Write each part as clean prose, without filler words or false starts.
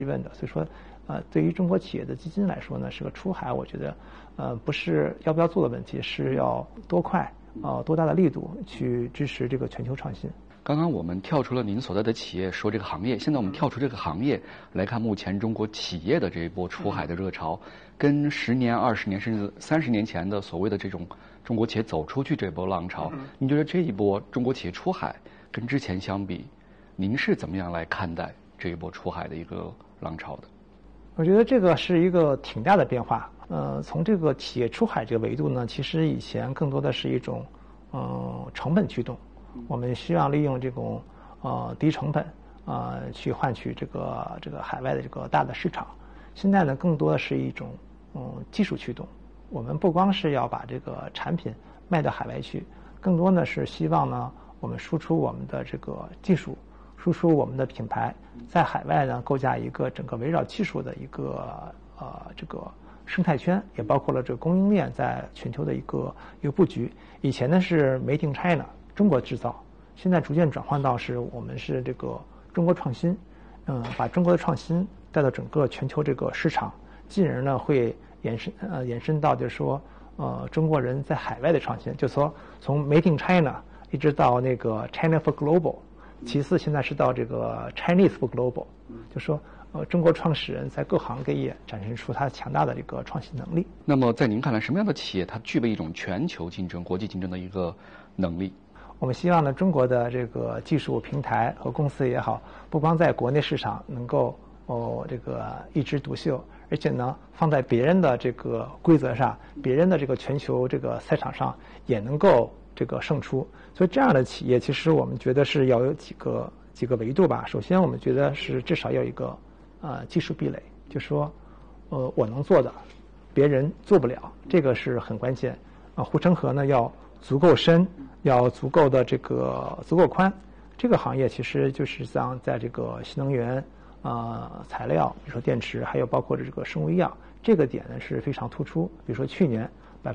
问的。所以说，对于中国企业的基金来说呢，是个出海，我觉得，不是要不要做的问题，是要多快多大的力度去支持这个全球创新。 刚刚我们跳出了您所在的企业说这个行业，现在我们跳出这个行业来看目前中国企业的这一波出海的热潮，跟10年、20年甚至30年前的所谓的这种中国企业走出去这波浪潮，您觉得这一波中国企业出海跟之前相比，您是怎么样来看待这一波出海的一个浪潮的？ 我觉得这个是一个挺大的变化。从这个企业出海这个维度呢，其实以前更多的是一种成本驱动。我们希望利用这种低成本去换取这个海外的这个大的市场。现在呢，更多的是一种技术驱动。我们不光是要把这个产品卖到海外去，更多呢是希望呢我们输出我们的这个技术，输出我们的品牌，在海外呢构架一个整个围绕技术的一个这个生态圈，也包括了这个供应链在全球的一个布局。以前呢是 Made in China。中国制造，现在逐渐转换到是我们是这个中国创新，把中国的创新带到整个全球这个市场，进而呢会延伸到就是说中国人在海外的创新，就是说从 Made in China 一直到那个 China for Global， 其次现在是到这个 Chinese for Global， 就是说中国创始人在各行各业展现出他强大的这个创新能力。 那么在您看来，什么样的企业它具备一种全球竞争、国际竞争的一个能力？ 我们希望呢，中国的这个技术平台和公司也好，不光在国内市场能够这个一枝独秀，而且呢，放在别人的这个规则上，别人的这个全球这个赛场上也能够这个胜出。所以这样的企业，其实我们觉得是要有几个维度吧。首先，我们觉得是至少要有一个技术壁垒，就是说我能做的，别人做不了，这个是很关键。护城河呢要足够深，要足够宽。这个行业其实就是像在这个新能源材料，比如说电池，还有包括这个生物医药，这个点呢是非常突出。比如说去年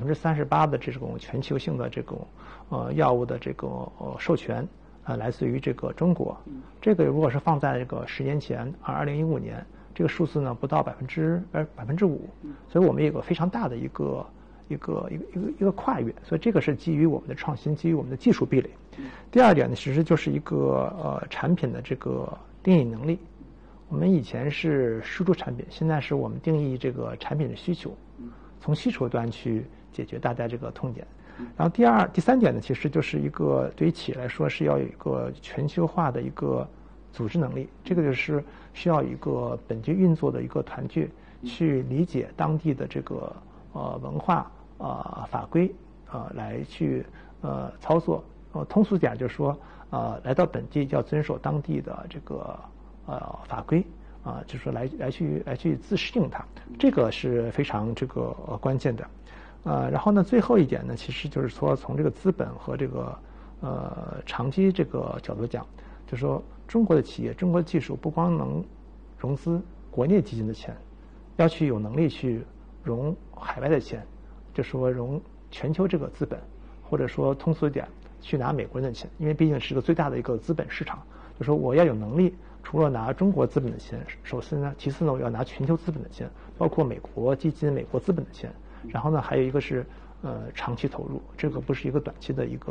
38%的这种全球性的这种药物的这个授权来自于这个中国。这个如果是放在这个10年前2015年，这个数字呢不到5%，所以我们有个非常大的一个跨越，所以这个是基于我们的创新，基于我们的技术壁垒。第二点呢，其实就是一个产品的这个定义能力。我们以前是输出产品，现在是我们定义这个产品的需求，从需求端去解决大家这个痛点。然后第三点呢，其实就是一个对于企业来说是要有一个全球化的一个组织能力，这个就是需要一个本地运作的一个团队去理解当地的这个文化法规来去操作。通俗点就是说来到本地要遵守当地的这个法规就是说来去自适应它，这个是非常这个关键的。然后呢，最后一点呢，其实就是说从这个资本和这个长期这个角度讲，就是说中国的企业、中国的技术不光能融资国内基金的钱，要去有能力去融海外的钱，就说融全球这个资本，或者说通俗一点，去拿美国人的钱，因为毕竟是个最大的一个资本市场。就说我要有能力，除了拿中国资本的钱，首先呢，其次呢，我要拿全球资本的钱，包括美国基金、美国资本的钱。然后呢，还有一个是长期投入，这个不是一个短期的一个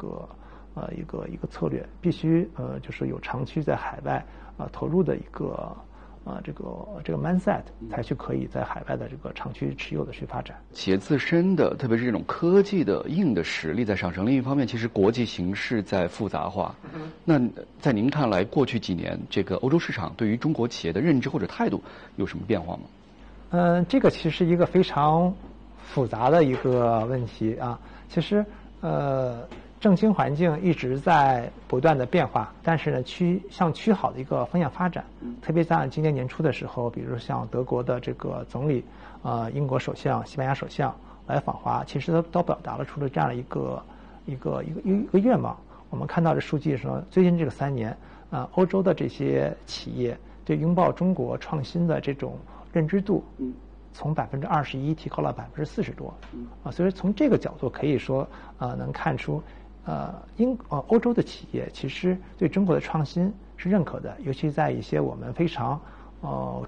策略，必须就是有长期在海外投入的一个这个 mindset 才去可以在海外的这个长期持有的去发展。 企业自身的，特别是这种科技的硬的实力在上升，另一方面，其实国际形势在复杂化。那在您看来，过去几年这个欧洲市场对于中国企业的认知或者态度有什么变化吗？ 这个其实是一个非常复杂的一个问题啊。其实政经环境一直在不断的变化，但是呢向趋好的一个方向发展。特别在今年年初的时候，比如像德国的这个总理英国首相、西班牙首相来访华，其实都表达了出了这样的一个愿望。我们看到的数据说，最近这个3年欧洲的这些企业对拥抱中国创新的这种认知度从21%提高了40%多，所以从这个角度可以说能看出欧洲的企业其实对中国的创新是认可的，尤其在一些我们非常哦。